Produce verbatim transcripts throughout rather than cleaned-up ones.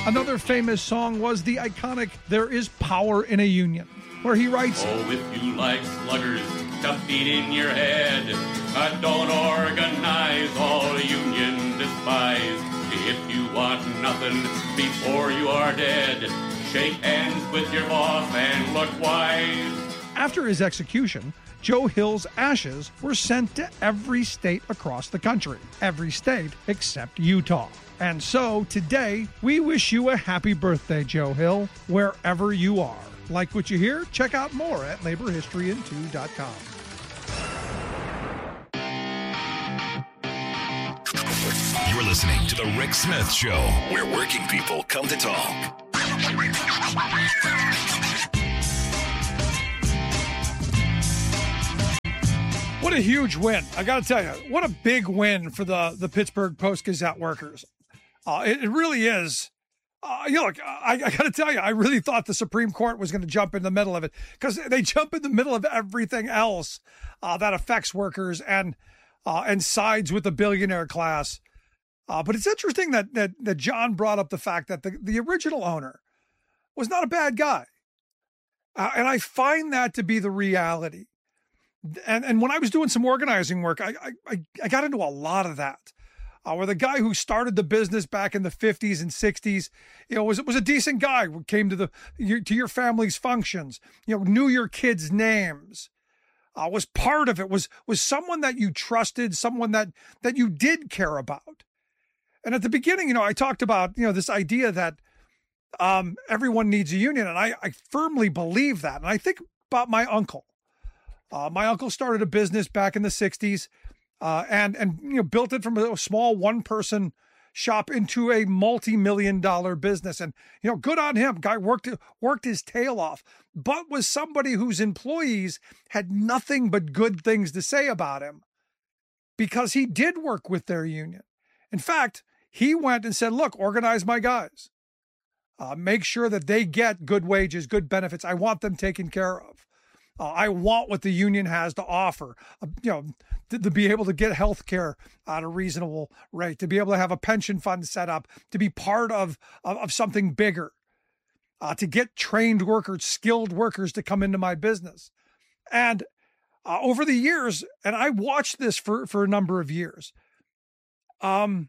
Another famous song was the iconic There Is Power in a Union, where he writes, "Oh, if you like sluggers to beat in your head, uh, don't organize, all union despise. If you want nothing before you are dead, shake hands with your boss and look wise." After his execution, Joe Hill's ashes were sent to every state across the country, every state except Utah. And so today, we wish you a happy birthday, Joe Hill, wherever you are. Like what you hear? Check out more at labor history in two dot com. You're listening to The Rick Smith Show, where working people come to talk. What a huge win. I got to tell you, what a big win for the, the Pittsburgh Post-Gazette workers. Uh, it, it really is. Uh, you know, look, I, I got to tell you, I really thought the Supreme Court was going to jump in the middle of it, because they jump in the middle of everything else uh, that affects workers and uh, and sides with the billionaire class. Uh, but it's interesting that, that that John brought up the fact that the, the original owner was not a bad guy. Uh, and I find that to be the reality. And and when I was doing some organizing work, I I, I got into a lot of that. Uh, where the guy who started the business back in the fifties and sixties, you know, was was a decent guy. Came to the your, to your family's functions, you know, knew your kids' names, uh, was part of it. Was was someone that you trusted, someone that that you did care about. And at the beginning, you know, I talked about you know this idea that um, everyone needs a union, and I I firmly believe that. And I think about my uncle. Uh, my uncle started a business back in the sixties, uh, and and you know built it from a small one-person shop into a multi-million dollar business. And you know, good on him. Guy worked worked his tail off, but was somebody whose employees had nothing but good things to say about him, because he did work with their union. In fact, he went and said, "Look, organize my guys. Uh, make sure that they get good wages, good benefits. I want them taken care of. Uh, I want what the union has to offer, uh, you know, to, to be able to get health care at a reasonable rate, to be able to have a pension fund set up, to be part of, of, of something bigger, uh, to get trained workers, skilled workers to come into my business." And uh, over the years, and I watched this for, for a number of years, um,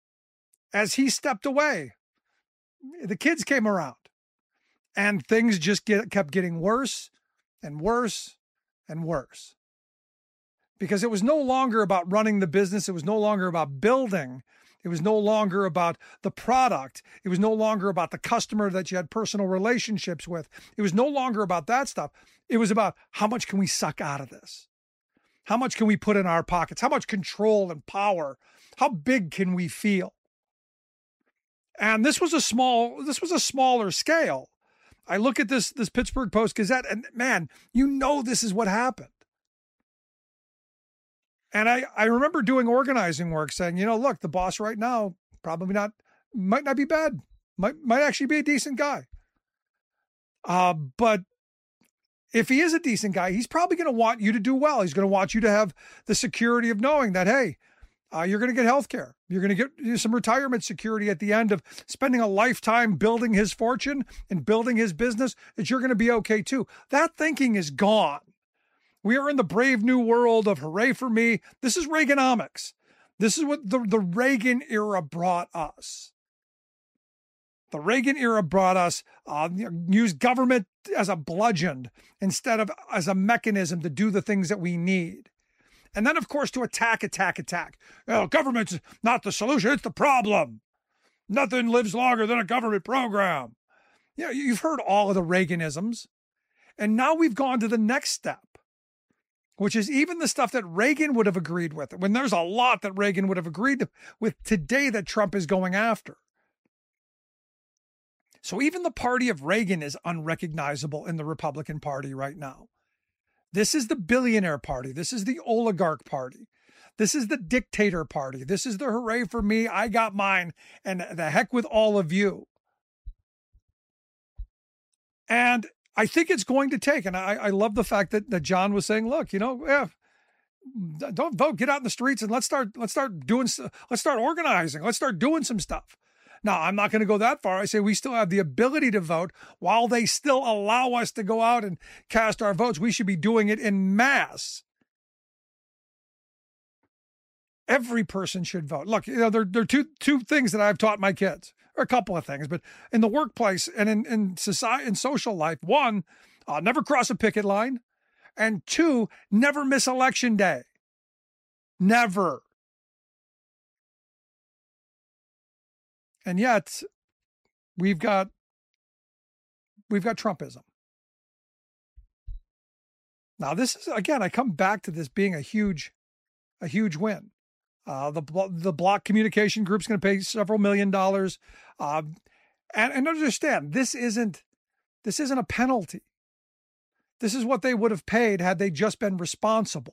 as he stepped away, the kids came around and things just get, kept getting worse and worse and worse, because it was no longer about running the business. It was no longer about building. It was no longer about the product. It was no longer about the customer that you had personal relationships with. It was no longer about that stuff. It was about how much can we suck out of this? How much can we put in our pockets? How much control and power? How big can we feel? And this was a small, this was a smaller scale. I look at this, this Pittsburgh Post-Gazette, and man, you know this is what happened. And I, I remember doing organizing work saying, you know, look, the boss right now, probably not, might not be bad, might, might actually be a decent guy. Uh, but if he is a decent guy, he's probably going to want you to do well. He's going to want you to have the security of knowing that, hey, uh, you're going to get health care. You're going to get some retirement security at the end of spending a lifetime building his fortune and building his business, that you're going to be okay too. That thinking is gone. We are in the brave new world of hooray for me. This is Reaganomics. This is what the, the Reagan era brought us. The Reagan era brought us, uh, use government as a bludgeon instead of as a mechanism to do the things that we need. And then, of course, to attack, attack, attack. Well, government's not the solution, it's the problem. Nothing lives longer than a government program. Yeah, you've heard all of the Reaganisms. And now we've gone to the next step, which is even the stuff that Reagan would have agreed with, when there's a lot that Reagan would have agreed with today that Trump is going after. So even the party of Reagan is unrecognizable in the Republican Party right now. This is the billionaire party. This is the oligarch party. This is the dictator party. This is the hooray for me, I got mine, and the heck with all of you. And I think it's going to take, and I, I love the fact that, that John was saying, look, you know, yeah, don't vote, get out in the streets and let's start, let's start doing, let's start organizing. Let's start doing some stuff. Now, I'm not going to go that far. I say we still have the ability to vote. While they still allow us to go out and cast our votes, we should be doing it in mass. Every person should vote. Look, you know, there, there are two, two things that I've taught my kids, or a couple of things, but in the workplace and in, in society and social life, one, uh, never cross a picket line, and two, never miss election day. Never. And yet, we've got we've got Trumpism. Now, this is, again, I come back to this being a huge, a huge win. Uh, the the block communication group's going to pay several million dollars, uh, and and understand this isn't this isn't a penalty. This is what they would have paid had they just been responsible.